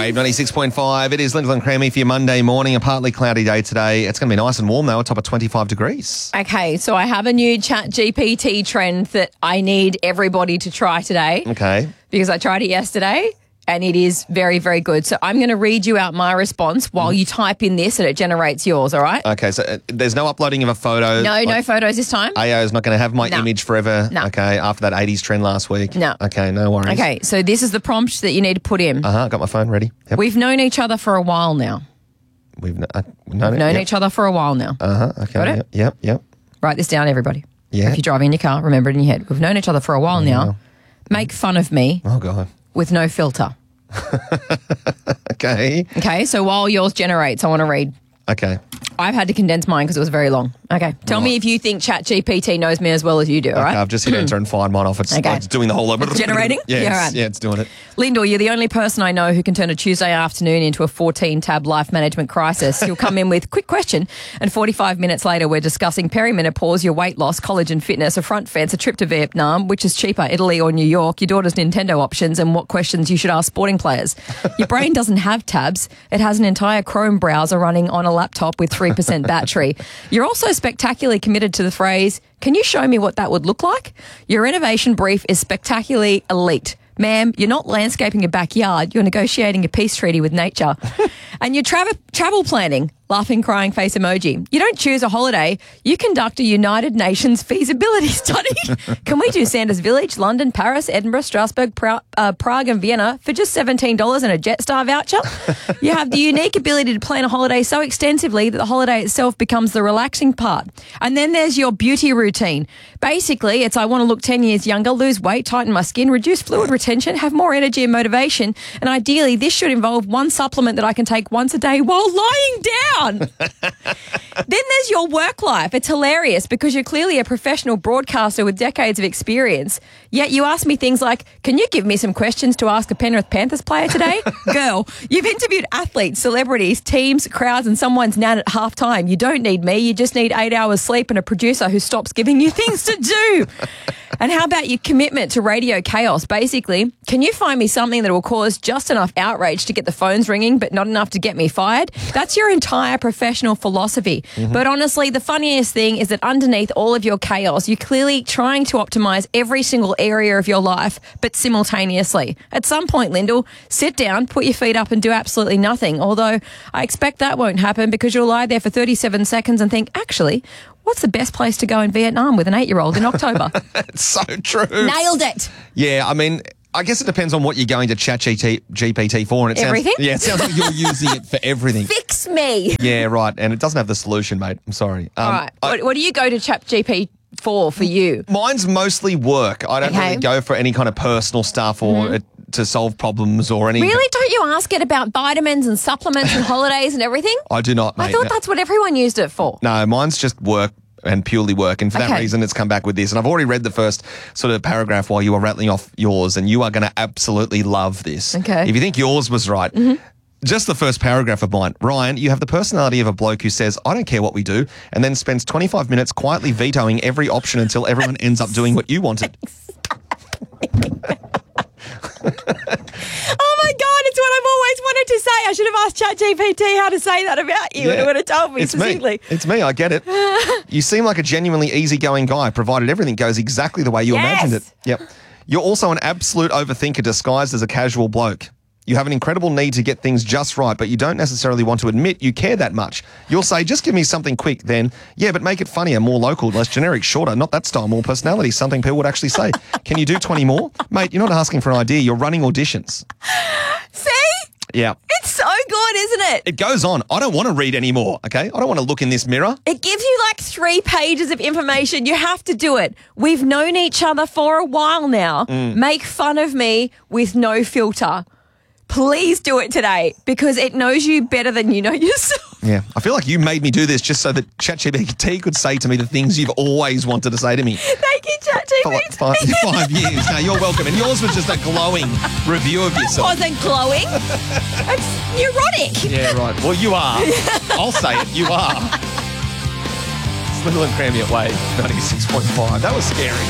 Wave 96.5. It is Lyndall and Creamy for your Monday morning. A partly cloudy day today. It's going to be nice and warm though, a top of 25 degrees. Okay, so I have a new ChatGPT trend that I need everybody to try today. Okay. Because I tried it yesterday and it is very, very good. So I'm going to read you out my response while you type in this and it generates yours, all right? Okay, so there's no uploading of a photo. No photos this time. AO is not going to have my image forever. No. Okay, after that 80s trend last week. No. Okay, no worries. Okay, so this is the prompt that you need to put in. Got my phone ready. Yep. We've known each other for a while now. We've known Known each other for a while now. Okay. Got it? Yep. Write this down, everybody. Yeah. If you're driving in your car, remember it in your head. We've known each other for a while now. Make fun of me Oh, God. with no filter. Okay. Okay, so while yours generates, I want to read. Okay. I've had to condense mine because it was very long. Okay, tell me if you think ChatGPT knows me as well as you do, all right? I've just hit enter and fired mine off. It's, Okay. it's doing the whole... Generating? Yeah, Yeah, right. it's doing it. Lyndall, you're the only person I know who can turn a Tuesday afternoon into a 14-tab life management crisis. You'll come in with quick question, and 45 minutes later we're discussing perimenopause, your weight loss, college and fitness, a front fence, a trip to Vietnam, which is cheaper, Italy or New York, your daughter's Nintendo options, and what questions you should ask sporting players. Your brain doesn't have tabs. It has an entire Chrome browser running on a laptop with 3% battery. You're also spectacularly committed to the phrase, can you show me what that would look like? Your innovation brief is spectacularly elite. Ma'am, you're not landscaping a backyard, you're negotiating a peace treaty with nature. And your travel planning, laughing, crying face emoji. You don't choose a holiday, you conduct a United Nations feasibility study. Can we do Sanders Village, London, Paris, Edinburgh, Strasbourg, Prague and Vienna for just $17 and a Jetstar voucher? You have the unique ability to plan a holiday so extensively that the holiday itself becomes the relaxing part. And then there's your beauty routine. Basically, it's I want to look 10 years younger, lose weight, tighten my skin, reduce fluid retention, have more energy and motivation. And ideally, this should involve one supplement that I can take once a day while lying down. Then there's your work life. It's hilarious because you're clearly a professional broadcaster with decades of experience. Yet you ask me things like, can you give me some questions to ask a Penrith Panthers player today? Girl, you've interviewed athletes, celebrities, teams, crowds, and someone's nan at halftime. You don't need me. You just need 8 hours sleep and a producer who stops giving you things to do. And how about your commitment to radio chaos? Basically, can you find me something that will cause just enough outrage to get the phones ringing, but not enough to get me fired? That's your entire professional philosophy. But honestly, the funniest thing is that underneath all of your chaos, you're clearly trying to optimize every single area of your life, but simultaneously. At some point, Lyndall, sit down, put your feet up and do absolutely nothing. Although I expect that won't happen because you'll lie there for 37 seconds and think, actually, what's the best place to go in Vietnam with an 8-year-old in October? It's so true. Nailed it. Yeah, I mean, I guess it depends on what you're going to ChatGPT for. And it Everything? It sounds like you're using it for everything. Fix me. Yeah, right. And it doesn't have the solution, mate. I'm sorry. All right. What do you go to ChatGPT for you? Mine's mostly work. I don't really go for any kind of personal stuff or to solve problems or anything. Really? Don't you ask it about vitamins and supplements and holidays and everything? I do not, mate. I thought that's what everyone used it for. No, mine's just work and purely work. And for that reason, it's come back with this. And I've already read the first sort of paragraph while you were rattling off yours, and you are going to absolutely love this. Okay. If you think yours was right, just the first paragraph of mine. Ryan, you have the personality of a bloke who says, I don't care what we do, and then spends 25 minutes quietly vetoing every option until everyone ends up doing what you wanted. Oh my God, it's what I've always wanted to say. I should have asked ChatGPT how to say that about you and it would have told me succinctly. It's me, I get it. You seem like a genuinely easygoing guy, provided everything goes exactly the way you imagined it. Yep. You're also an absolute overthinker disguised as a casual bloke. You have an incredible need to get things just right, but you don't necessarily want to admit you care that much. You'll say, just give me something quick, then, yeah, but make it funnier, more local, less generic, shorter, not that style, more personality, something people would actually say. Can you do 20 more? Mate, you're not asking for an idea, you're running auditions. See? Yeah. It's so good, isn't it? It goes on. I don't want to read anymore, okay? I don't want to look in this mirror. It gives you like 3 pages of information. You have to do it. We've known each other for a while now. Make fun of me with no filter. Please do it today because it knows you better than you know yourself. Yeah. I feel like you made me do this just so that ChatGPT could say to me the things you've always wanted to say to me. Thank you, ChatGPT. For like 5 years. No, you're welcome. And yours was just a glowing review of yourself. It wasn't glowing. It's neurotic. Yeah, right. Well, you are. I'll say it. You are. It's Lyndall and Creamy at Wave 96.5. That was scary.